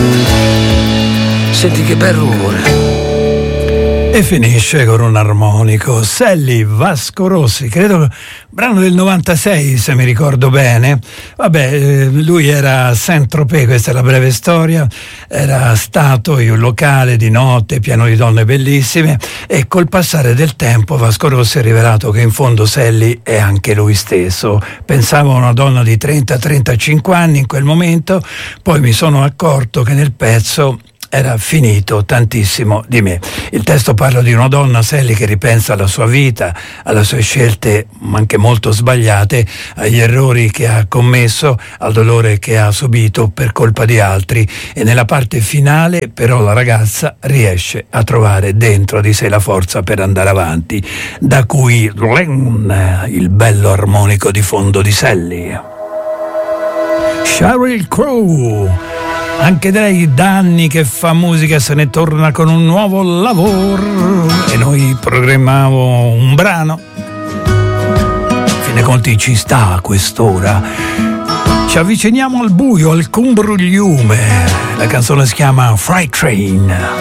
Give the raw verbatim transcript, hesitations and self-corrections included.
Senti che bel rumore. E finisce con un armonico. Sally, Vasco Rossi, credo brano del novantasei, se mi ricordo bene. Vabbè, lui era a Saint-Tropez, questa è la breve storia, era stato in un locale di notte pieno di donne bellissime, e col passare del tempo Vasco Rossi ha rivelato che in fondo Sally è anche lui stesso. Pensavo a una donna di trenta trentacinque anni in quel momento, poi mi sono accorto che nel pezzo era finito tantissimo di me. Il testo parla di una donna, Sally, che ripensa alla sua vita, alle sue scelte anche molto sbagliate, agli errori che ha commesso, al dolore che ha subito per colpa di altri, e nella parte finale però la ragazza riesce a trovare dentro di sé la forza per andare avanti, da cui il bello armonico di fondo di Sally. Sheryl Crow, anche lei da anni che fa musica, se ne torna con un nuovo lavoro, e noi programmiamo un brano. A fin dei conti ci sta a quest'ora. Ci avviciniamo al buio, al cumbrugliume. La canzone si chiama Freight Train.